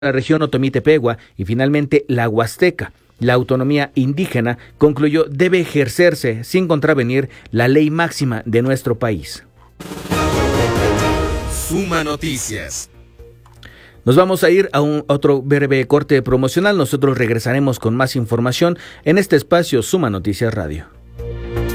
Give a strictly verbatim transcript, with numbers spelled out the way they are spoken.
la región Otomí-Tepehua y finalmente la Huasteca. La autonomía indígena, concluyó, debe ejercerse sin contravenir la ley máxima de nuestro país. Suma Noticias. Nos vamos a ir a un otro breve corte promocional. Nosotros regresaremos con más información en este espacio Suma Noticias Radio.